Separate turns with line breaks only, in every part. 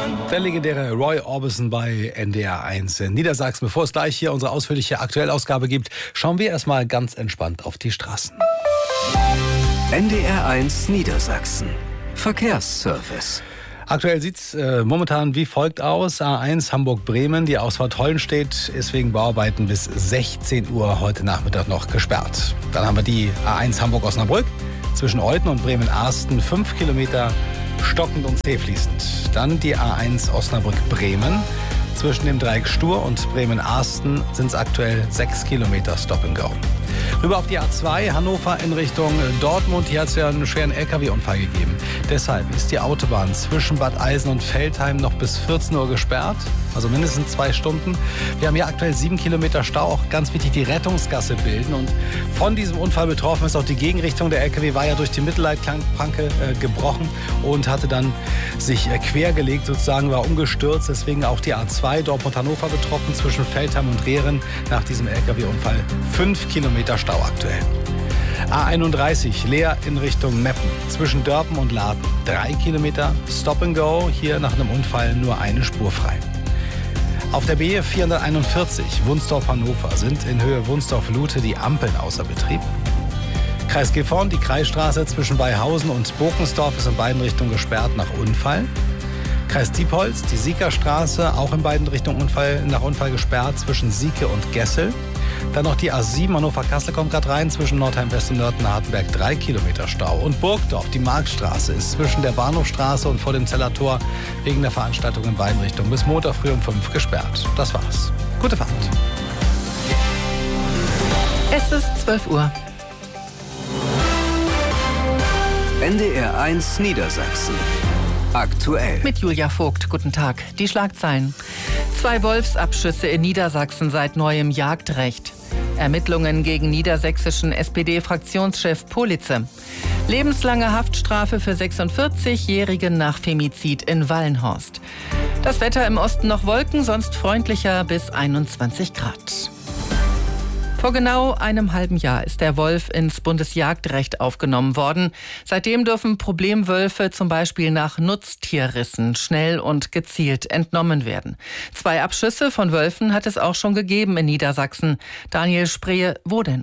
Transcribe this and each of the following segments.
Der legendäre Roy Orbison bei NDR 1 in Niedersachsen. Bevor es gleich hier unsere ausführliche Aktuellausgabe gibt, schauen wir erstmal ganz entspannt auf die Straßen.
NDR 1 Niedersachsen. Verkehrsservice.
Aktuell sieht es momentan wie folgt aus. A1 Hamburg-Bremen, die Ausfahrt Hollenstedt ist wegen Bauarbeiten bis 16 Uhr heute Nachmittag noch gesperrt. Dann haben wir die A1 Hamburg-Osnabrück zwischen Euthen und Bremen-Arsten 5 Kilometer stockend und zähfließend. Dann die A1 Osnabrück-Bremen. Zwischen dem Dreieck Stur und Bremen-Arsten sind es aktuell 6 Kilometer Stop and Go. Rüber auf die A2 Hannover in Richtung Dortmund. Hier hat es ja einen schweren LKW-Unfall gegeben. Deshalb ist die Autobahn zwischen Bad Eisen und Veltheim noch bis 14 Uhr gesperrt. Also mindestens 2 Stunden. Wir haben hier aktuell 7 Kilometer Stau. Auch ganz wichtig, die Rettungsgasse bilden. Und von diesem Unfall betroffen ist auch die Gegenrichtung. Der LKW war ja durch die Mittelleitplanke gebrochen und hatte dann sich quergelegt, sozusagen war umgestürzt. Deswegen auch die A2 Dortmund-Hannover betroffen zwischen Veltheim und Rehren. Nach diesem LKW-Unfall 5 Kilometer Stau aktuell. A31 Leer in Richtung Meppen. Zwischen Dörpen und Laden 3 Kilometer Stop and Go. Hier nach einem Unfall nur eine Spur frei. Auf der B 441 Wunsdorf-Hannover sind in Höhe Wunsdorf-Lute die Ampeln außer Betrieb. Kreis Gifhorn, die Kreisstraße zwischen Beihausen und Bokensdorf ist in beiden Richtungen gesperrt nach Unfall. Kreis Diepholz, die Siegerstraße, auch in beiden Richtungen nach Unfall gesperrt zwischen Sieke und Gessel. Dann noch die A7 Hannover-Kassel kommt gerade rein, zwischen Nordheim-West und Nörten-Hartenberg 3 Kilometer Stau. Und Burgdorf, die Marktstraße, ist zwischen der Bahnhofstraße und vor dem Zellertor wegen der Veranstaltung in beiden Richtungen bis Montag früh um 5 gesperrt. Das war's. Gute Fahrt.
Es ist 12 Uhr.
NDR 1 Niedersachsen. Aktuell.
Mit Julia Vogt. Guten Tag. Die Schlagzeilen. 2 Wolfsabschüsse in Niedersachsen seit neuem Jagdrecht. Ermittlungen gegen niedersächsischen SPD-Fraktionschef Politze. Lebenslange Haftstrafe für 46-Jährigen nach Femizid in Wallenhorst. Das Wetter im Osten noch Wolken, sonst freundlicher bis 21 Grad. Vor genau einem halben Jahr ist der Wolf ins Bundesjagdrecht aufgenommen worden. Seitdem dürfen Problemwölfe zum Beispiel nach Nutztierrissen schnell und gezielt entnommen werden. 2 Abschüsse von Wölfen hat es auch schon gegeben in Niedersachsen. Daniel Sprehe, wo denn?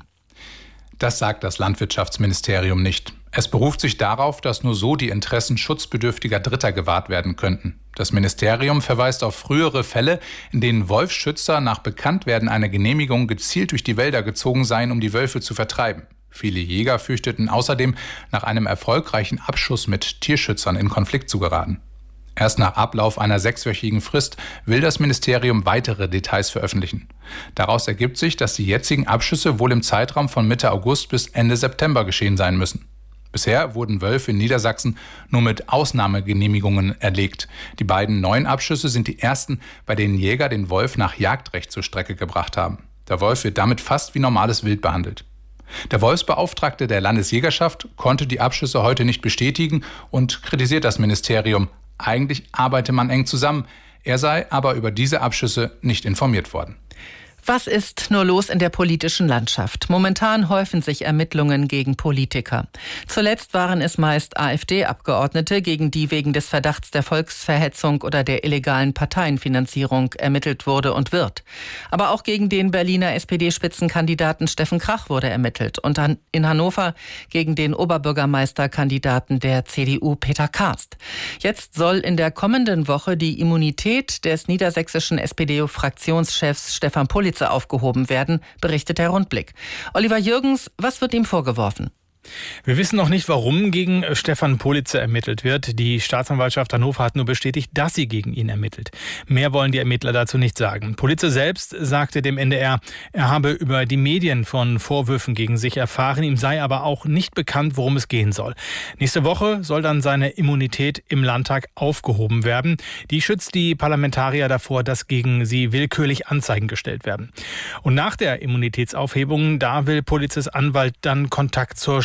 Das sagt das Landwirtschaftsministerium nicht. Es beruft sich darauf, dass nur so die Interessen schutzbedürftiger Dritter gewahrt werden könnten. Das Ministerium verweist auf frühere Fälle, in denen Wolfsschützer nach Bekanntwerden einer Genehmigung gezielt durch die Wälder gezogen seien, um die Wölfe zu vertreiben. Viele Jäger fürchteten außerdem, nach einem erfolgreichen Abschuss mit Tierschützern in Konflikt zu geraten. Erst nach Ablauf einer 6-wöchigen Frist will das Ministerium weitere Details veröffentlichen. Daraus ergibt sich, dass die jetzigen Abschüsse wohl im Zeitraum von Mitte August bis Ende September geschehen sein müssen. Bisher wurden Wölfe in Niedersachsen nur mit Ausnahmegenehmigungen erlegt. Die beiden neuen Abschüsse sind die ersten, bei denen Jäger den Wolf nach Jagdrecht zur Strecke gebracht haben. Der Wolf wird damit fast wie normales Wild behandelt. Der Wolfsbeauftragte der Landesjägerschaft konnte die Abschüsse heute nicht bestätigen und kritisiert das Ministerium. Eigentlich arbeite man eng zusammen. Er sei aber über diese Abschüsse nicht informiert worden.
Was ist nur los in der politischen Landschaft? Momentan häufen sich Ermittlungen gegen Politiker. Zuletzt waren es meist AfD-Abgeordnete, gegen die wegen des Verdachts der Volksverhetzung oder der illegalen Parteienfinanzierung ermittelt wurde und wird. Aber auch gegen den Berliner SPD-Spitzenkandidaten Steffen Krach wurde ermittelt und in Hannover gegen den Oberbürgermeisterkandidaten der CDU Peter Karst. Jetzt soll in der kommenden Woche die Immunität des niedersächsischen SPD-Fraktionschefs Stefan Politze aufgehoben werden, berichtet der Rundblick. Oliver Jürgens, was wird ihm vorgeworfen?
Wir wissen noch nicht, warum gegen Stefan Politze ermittelt wird. Die Staatsanwaltschaft Hannover hat nur bestätigt, dass sie gegen ihn ermittelt. Mehr wollen die Ermittler dazu nicht sagen. Politze selbst sagte dem NDR, er habe über die Medien von Vorwürfen gegen sich erfahren. Ihm sei aber auch nicht bekannt, worum es gehen soll. Nächste Woche soll dann seine Immunität im Landtag aufgehoben werden. Die schützt die Parlamentarier davor, dass gegen sie willkürlich Anzeigen gestellt werden. Und nach der Immunitätsaufhebung, da will Politzes Anwalt dann Kontakt zur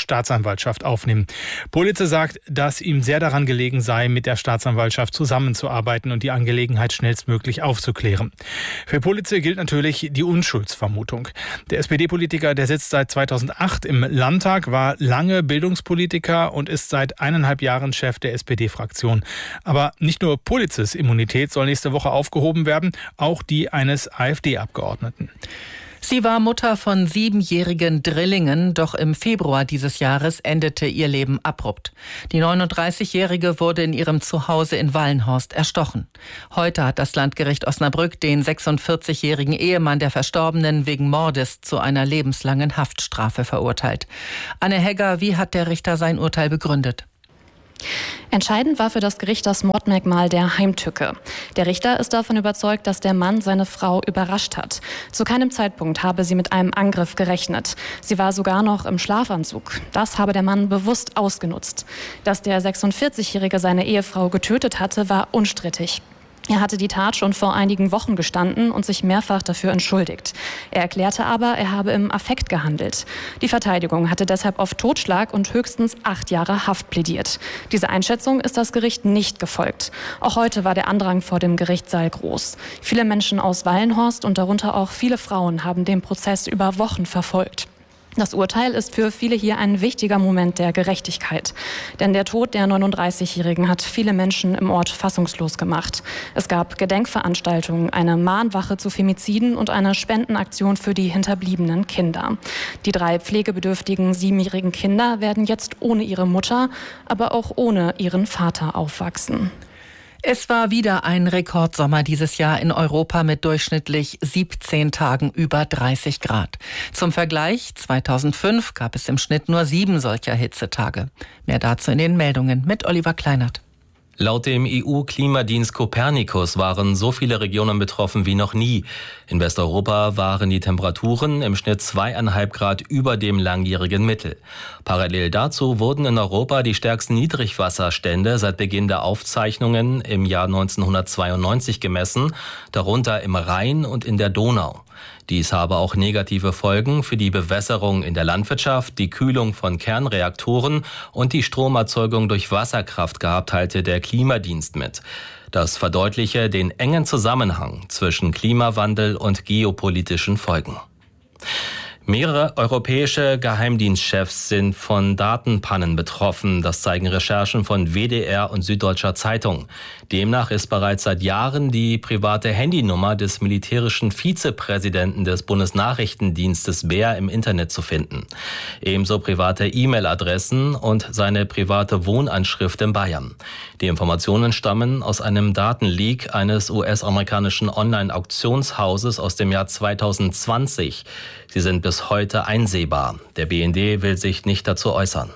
Staatsanwaltschaft aufnehmen. Politzer sagt, dass ihm sehr daran gelegen sei, mit der Staatsanwaltschaft zusammenzuarbeiten und die Angelegenheit schnellstmöglich aufzuklären. Für Politzer gilt natürlich die Unschuldsvermutung. Der SPD-Politiker, der sitzt seit 2008 im Landtag, war lange Bildungspolitiker und ist seit 1,5 Jahren Chef der SPD-Fraktion. Aber nicht nur Politzers Immunität soll nächste Woche aufgehoben werden, auch die eines AfD-Abgeordneten.
Sie war Mutter von 7-jährigen Drillingen, doch im Februar dieses Jahres endete ihr Leben abrupt. Die 39-Jährige wurde in ihrem Zuhause in Wallenhorst erstochen. Heute hat das Landgericht Osnabrück den 46-jährigen Ehemann der Verstorbenen wegen Mordes zu einer lebenslangen Haftstrafe verurteilt. Anne Hegger, wie hat der Richter sein Urteil begründet?
Entscheidend war für das Gericht das Mordmerkmal der Heimtücke. Der Richter ist davon überzeugt, dass der Mann seine Frau überrascht hat. Zu keinem Zeitpunkt habe sie mit einem Angriff gerechnet. Sie war sogar noch im Schlafanzug. Das habe der Mann bewusst ausgenutzt. Dass der 46-Jährige seine Ehefrau getötet hatte, war unstrittig. Er hatte die Tat schon vor einigen Wochen gestanden und sich mehrfach dafür entschuldigt. Er erklärte aber, er habe im Affekt gehandelt. Die Verteidigung hatte deshalb auf Totschlag und höchstens 8 Jahre Haft plädiert. Diese Einschätzung ist das Gericht nicht gefolgt. Auch heute war der Andrang vor dem Gerichtssaal groß. Viele Menschen aus Wallenhorst und darunter auch viele Frauen haben den Prozess über Wochen verfolgt. Das Urteil ist für viele hier ein wichtiger Moment der Gerechtigkeit. Denn der Tod der 39-Jährigen hat viele Menschen im Ort fassungslos gemacht. Es gab Gedenkveranstaltungen, eine Mahnwache zu Femiziden und eine Spendenaktion für die hinterbliebenen Kinder. Die 3 pflegebedürftigen 7-jährigen Kinder werden jetzt ohne ihre Mutter, aber auch ohne ihren Vater aufwachsen.
Es war wieder ein Rekordsommer dieses Jahr in Europa mit durchschnittlich 17 Tagen über 30 Grad. Zum Vergleich, 2005 gab es im Schnitt nur 7 solcher Hitzetage. Mehr dazu in den Meldungen mit Oliver Kleinert.
Laut dem EU-Klimadienst Copernicus waren so viele Regionen betroffen wie noch nie. In Westeuropa waren die Temperaturen im Schnitt 2,5 Grad über dem langjährigen Mittel. Parallel dazu wurden in Europa die stärksten Niedrigwasserstände seit Beginn der Aufzeichnungen im Jahr 1992 gemessen, darunter im Rhein und in der Donau. Dies habe auch negative Folgen für die Bewässerung in der Landwirtschaft, die Kühlung von Kernreaktoren und die Stromerzeugung durch Wasserkraft gehabt, teilte der Klimadienst mit. Das verdeutliche den engen Zusammenhang zwischen Klimawandel und geopolitischen Folgen. Mehrere europäische Geheimdienstchefs sind von Datenpannen betroffen. Das zeigen Recherchen von WDR und Süddeutscher Zeitung. Demnach ist bereits seit Jahren die private Handynummer des militärischen Vizepräsidenten des Bundesnachrichtendienstes BER im Internet zu finden. Ebenso private E-Mail-Adressen und seine private Wohnanschrift in Bayern. Die Informationen stammen aus einem Datenleak eines US-amerikanischen Online-Auktionshauses aus dem Jahr 2020. Sie sind bis heute einsehbar. Der BND will sich nicht dazu äußern.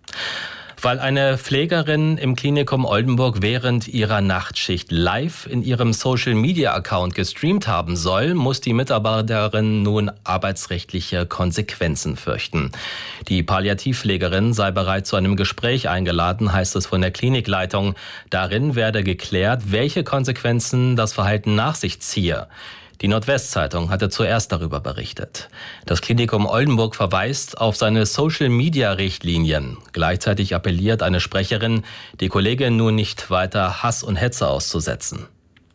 Weil eine Pflegerin im Klinikum Oldenburg während ihrer Nachtschicht live in ihrem Social-Media-Account gestreamt haben soll, muss die Mitarbeiterin nun arbeitsrechtliche Konsequenzen fürchten. Die Palliativpflegerin sei bereits zu einem Gespräch eingeladen, heißt es von der Klinikleitung. Darin werde geklärt, welche Konsequenzen das Verhalten nach sich ziehe. Die Nordwestzeitung hatte zuerst darüber berichtet. Das Klinikum Oldenburg verweist auf seine Social-Media-Richtlinien. Gleichzeitig appelliert eine Sprecherin, die Kollegin nun nicht weiter Hass und Hetze auszusetzen.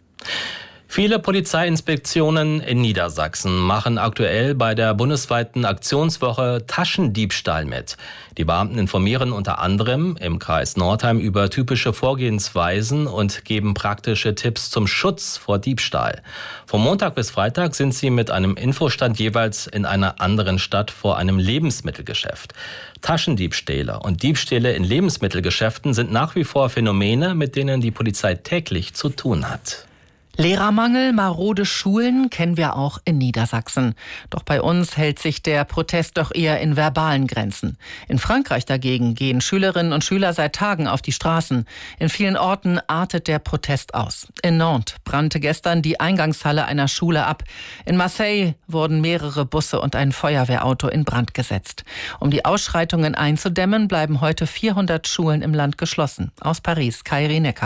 Viele Polizeiinspektionen in Niedersachsen machen aktuell bei der bundesweiten Aktionswoche Taschendiebstahl mit. Die Beamten informieren unter anderem im Kreis Nordheim über typische Vorgehensweisen und geben praktische Tipps zum Schutz vor Diebstahl. Von Montag bis Freitag sind sie mit einem Infostand jeweils in einer anderen Stadt vor einem Lebensmittelgeschäft. Taschendiebstähle und Diebstähle in Lebensmittelgeschäften sind nach wie vor Phänomene, mit denen die Polizei täglich zu tun hat.
Lehrermangel, marode Schulen kennen wir auch in Niedersachsen. Doch bei uns hält sich der Protest doch eher in verbalen Grenzen. In Frankreich dagegen gehen Schülerinnen und Schüler seit Tagen auf die Straßen. In vielen Orten artet der Protest aus. In Nantes brannte gestern die Eingangshalle einer Schule ab. In Marseille wurden mehrere Busse und ein Feuerwehrauto in Brand gesetzt. Um die Ausschreitungen einzudämmen, bleiben heute 400 Schulen im Land geschlossen. Aus Paris, Kairi Necker.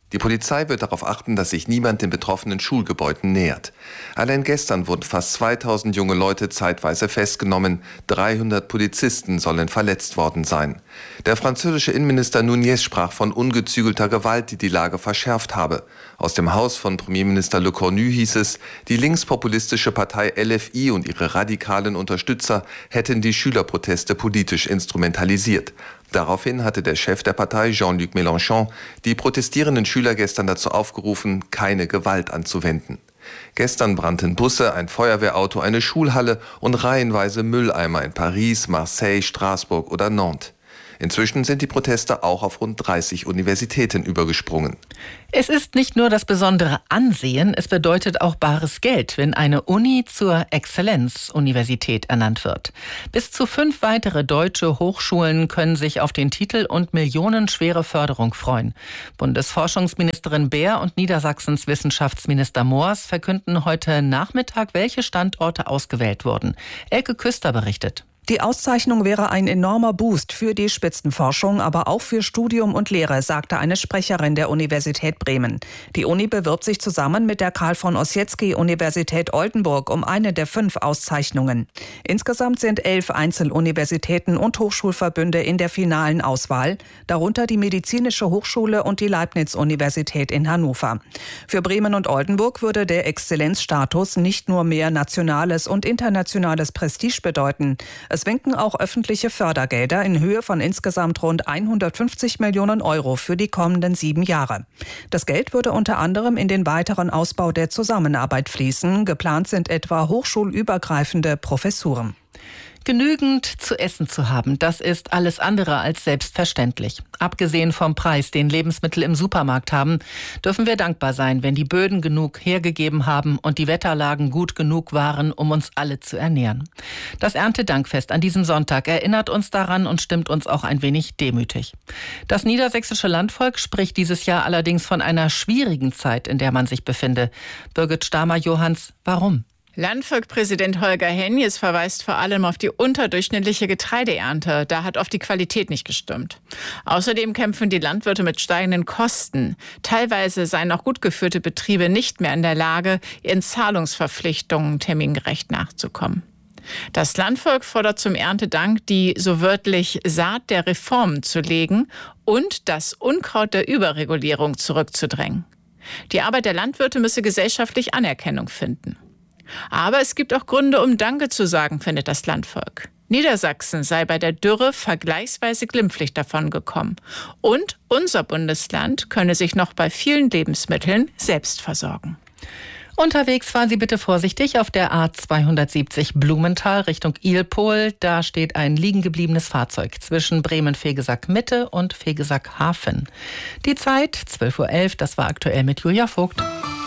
Die Polizei wird darauf achten, dass sich niemand den betroffenen Schulgebäuden nähert. Allein gestern wurden fast 2000 junge Leute zeitweise festgenommen. 300 Polizisten sollen verletzt worden sein. Der französische Innenminister Nunez sprach von ungezügelter Gewalt, die die Lage verschärft habe. Aus dem Haus von Premierminister Le Cornu hieß es, die linkspopulistische Partei LFI und ihre radikalen Unterstützer hätten die Schülerproteste politisch instrumentalisiert. Daraufhin hatte der Chef der Partei, Jean-Luc Mélenchon, die protestierenden Schüler gestern dazu aufgerufen, keine Gewalt anzuwenden. Gestern brannten Busse, ein Feuerwehrauto, eine Schulhalle und reihenweise Mülleimer in Paris, Marseille, Straßburg oder Nantes. Inzwischen sind die Proteste auch auf rund 30 Universitäten übergesprungen.
Es ist nicht nur das besondere Ansehen, es bedeutet auch bares Geld, wenn eine Uni zur Exzellenzuniversität ernannt wird. Bis zu 5 weitere deutsche Hochschulen können sich auf den Titel und millionenschwere Förderung freuen. Bundesforschungsministerin Baer und Niedersachsens Wissenschaftsminister Moors verkünden heute Nachmittag, welche Standorte ausgewählt wurden. Elke Küster berichtet.
Die Auszeichnung wäre ein enormer Boost für die Spitzenforschung, aber auch für Studium und Lehre, sagte eine Sprecherin der Universität Bremen. Die Uni bewirbt sich zusammen mit der Karl-von-Ossietzky-Universität Oldenburg um eine der 5 Auszeichnungen. Insgesamt sind 11 Einzeluniversitäten und Hochschulverbünde in der finalen Auswahl, darunter die Medizinische Hochschule und die Leibniz-Universität in Hannover. Für Bremen und Oldenburg würde der Exzellenzstatus nicht nur mehr nationales und internationales Prestige bedeuten. Es winken auch öffentliche Fördergelder in Höhe von insgesamt rund 150 Millionen Euro für die kommenden 7 Jahre. Das Geld würde unter anderem in den weiteren Ausbau der Zusammenarbeit fließen. Geplant sind etwa hochschulübergreifende Professuren.
Genügend zu essen zu haben, das ist alles andere als selbstverständlich. Abgesehen vom Preis, den Lebensmittel im Supermarkt haben, dürfen wir dankbar sein, wenn die Böden genug hergegeben haben und die Wetterlagen gut genug waren, um uns alle zu ernähren. Das Erntedankfest an diesem Sonntag erinnert uns daran und stimmt uns auch ein wenig demütig. Das niedersächsische Landvolk spricht dieses Jahr allerdings von einer schwierigen Zeit, in der man sich befinde. Birgit Stamer-Johans, warum?
Landvolkpräsident Holger Henjes verweist vor allem auf die unterdurchschnittliche Getreideernte. Da hat oft die Qualität nicht gestimmt. Außerdem kämpfen die Landwirte mit steigenden Kosten. Teilweise seien auch gut geführte Betriebe nicht mehr in der Lage, ihren Zahlungsverpflichtungen termingerecht nachzukommen. Das Landvolk fordert zum Erntedank, die so wörtlich Saat der Reformen zu legen und das Unkraut der Überregulierung zurückzudrängen. Die Arbeit der Landwirte müsse gesellschaftlich Anerkennung finden. Aber es gibt auch Gründe, um Danke zu sagen, findet das Landvolk. Niedersachsen sei bei der Dürre vergleichsweise glimpflich davongekommen. Und unser Bundesland könne sich noch bei vielen Lebensmitteln selbst versorgen.
Unterwegs fahren Sie bitte vorsichtig auf der A270 Blumenthal Richtung Ilpol. Da steht ein liegengebliebenes Fahrzeug zwischen Bremen-Vegesack Mitte und Vegesack Hafen. Die Zeit 12:11 Uhr, das war aktuell mit Julia Vogt.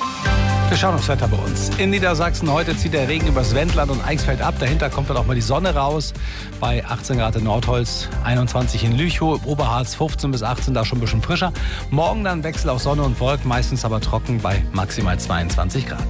Wir schauen aufs Wetter bei uns. In Niedersachsen heute zieht der Regen übers Wendland und Eichsfeld ab. Dahinter kommt dann auch mal die Sonne raus. Bei 18 Grad in Nordholz, 21 in Lüchow, im Oberharz 15 bis 18, da schon ein bisschen frischer. Morgen dann Wechsel aus Sonne und Wolken, meistens aber trocken bei maximal 22 Grad.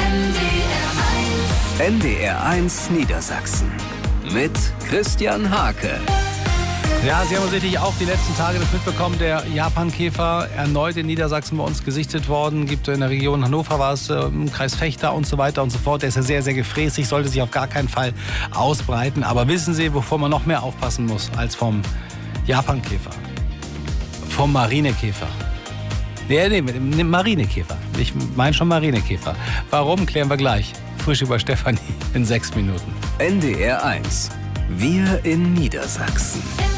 NDR1 Niedersachsen mit Christian Hake.
Ja, Sie haben sicherlich auch die letzten Tage das mitbekommen. Der Japankäfer erneut in Niedersachsen bei uns gesichtet worden. Gibt in der Region Hannover, war es im Kreis Vechta und so weiter und so fort. Der ist ja sehr, sehr gefräßig, sollte sich auf gar keinen Fall ausbreiten. Aber wissen Sie, wovor man noch mehr aufpassen muss als vom Japankäfer? Vom Marinekäfer. Nee, mit dem Marinekäfer. Ich meine schon Marinekäfer. Warum, klären wir gleich. Frisch über Stefanie in 6 Minuten.
NDR1. Wir in Niedersachsen.